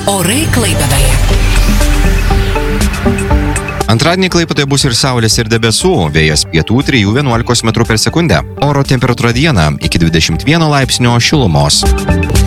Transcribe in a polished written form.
Orai Klaipėdoje. Antradienį Klaipėdoje bus ir saulės, ir debesų, vėjas pietų 3–11 m/s. Oro temperatūra dieną iki 21 laipsnio šilumos.